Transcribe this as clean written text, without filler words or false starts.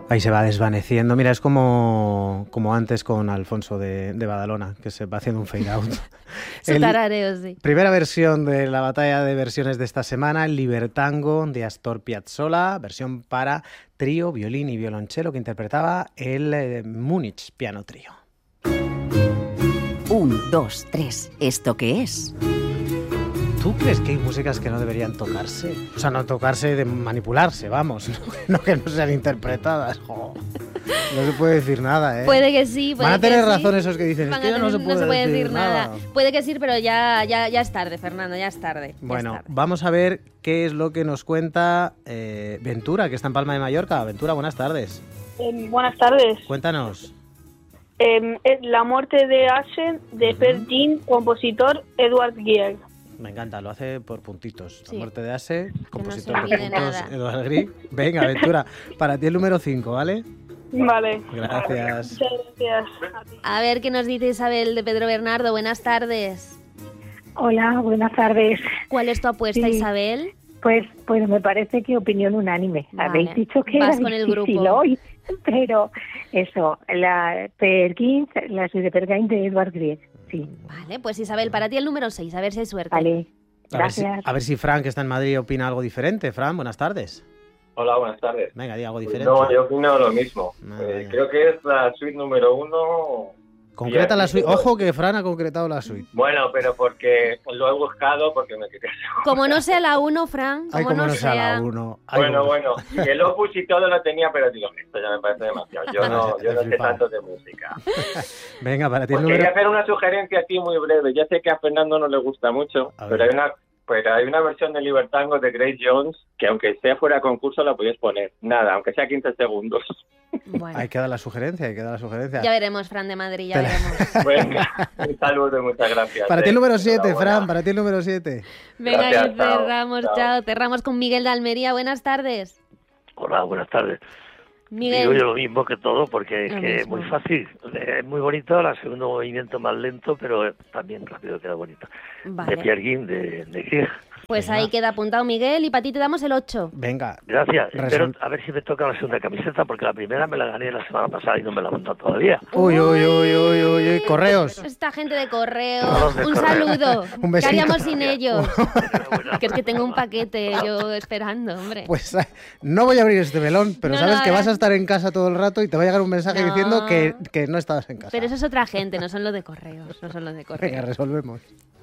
Ahí se va desvaneciendo. Mira, es como antes con Alfonso de Badalona, que se va haciendo un fade out. Su tarareo, sí. Primera versión de la batalla de versiones de esta semana, el Libertango de Astor Piazzolla, versión para trío, violín y violonchelo, que interpretaba el Múnich Piano Trío. 1, 2, 3. ¿Esto qué es? ¿Tú crees que hay músicas que no deberían tocarse? O sea, no tocarse de manipularse, vamos. No que no sean interpretadas. Jo. No se puede decir nada, ¿eh? Puede que sí, puede Van a que tener sí. razón esos que dicen, es que no se puede decir nada. Puede que sí, pero ya es tarde, Fernando, ya es tarde. Bueno, es tarde. vamos a ver qué es lo que nos cuenta Ventura, que está en Palma de Mallorca. Ventura, buenas tardes. Buenas tardes. Cuéntanos. La muerte de Asen, de Per Gin, compositor Edward Grieg. Me encanta, lo hace por puntitos. Sí. La muerte de Ase, compositor no se de olvide puntos, nada. Edward Grieg. Venga, Ventura, para ti el número 5, ¿vale? Vale. Gracias. Muchas gracias. A ver qué nos dice Isabel de Pedro Bernardo. Buenas tardes. Hola, buenas tardes. ¿Cuál es tu apuesta, Sí. Isabel? Pues me parece que opinión unánime. Vale. Habéis dicho que Vas era con el difícil grupo. hoy, pero eso, la suite de Per Gin de Edward Grieg. Sí, Vale, pues Isabel, para ti el número 6, a ver si hay suerte. vale. A ver si Fran, que está en Madrid, opina algo diferente. Fran, buenas tardes. Hola, buenas tardes. Venga, di algo diferente. No, yo opino lo mismo. Vaya. Creo que es la suite número 1. Concreta la suite. Ojo que Fran ha concretado la suite. Bueno, pero porque lo he buscado, porque me quería seguro. Como no sea la 1, Fran, Ay, como no sea la 1. Bueno, y el opus y todo lo tenía, pero digo, esto ya me parece demasiado. Yo no sé flipado. tanto de música. Venga, para ti el Pues número... quería hacer una sugerencia así muy breve. Ya sé que a Fernando no le gusta mucho, A pero ver. hay una versión de Libertango de Grace Jones que aunque sea fuera de concurso la podías poner. Nada, aunque sea 15 segundos. Bueno, Hay que dar la sugerencia, ya veremos, Fran de Madrid, ya veremos. Venga, un saludo y muchas gracias. Para ti el número 7, Enhorabuena. Fran, para ti el número 7. Venga, Gracias, y chao, cerramos, chao. chao. Cerramos con Miguel de Almería. Buenas tardes. Hola, buenas tardes. Miguel. Digo yo lo mismo que todo, porque es Lo que es mismo. muy fácil. Es muy bonito, el segundo movimiento más lento, pero también rápido queda bonito. Vale. De Pierre Guin, de Grieg. Pues Venga. ahí queda apuntado Miguel y para ti te damos el 8. Venga. Gracias. Resol- Espero a ver si me toca la segunda camiseta, porque la primera me la gané la semana pasada y no me la han mandado todavía. Uy, correos. Esta gente de correo. Todos de Un correo. saludo. Un ¿Qué besito. haríamos sin ellos? Enhorabuena. Que es que tengo un paquete yo esperando, hombre. Pues no voy a abrir este melón, pero No sabes lo que vas hagas. a estar en casa todo el rato y te va a llegar un mensaje No. diciendo que no estabas en casa. Pero eso es otra gente, no son los de correos. No son los de Venga, correos. resolvemos.